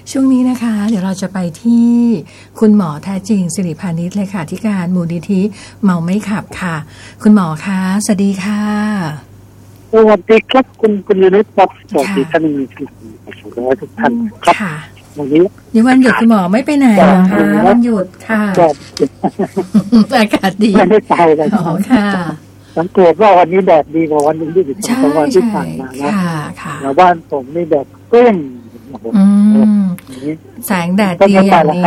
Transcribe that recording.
ช่วงนี้นะคะเดี๋ยวเราจะไปที่คุณหมอแท้จริงสิริพานิชเลยค่ะที่การมูลนิธิเมาไม่ขับค่ะคุณหมอคะสวัสดีค่ะสวัสดีครับคุณยุนิตครับสวัสดีท่านทุกท่านครับวันนี้วันหยุดคุณหมอไม่ไปไหนหรอคะวันหยุดค่ะอากาศดีไม่ได้ไปเลยอ๋อค่ะสังเกตว่าวันนี้แดดดีกว่าวันที่22วันที่ผ่านมานะแล้วบ้านผมนี่แดดเปรี้ยงแสงแดดดีอย่างนี้